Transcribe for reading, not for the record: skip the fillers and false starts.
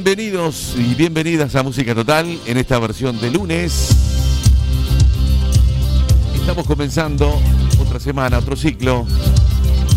Bienvenidos y bienvenidas a Música Total en esta versión de lunes. Estamos comenzando otra semana, otro ciclo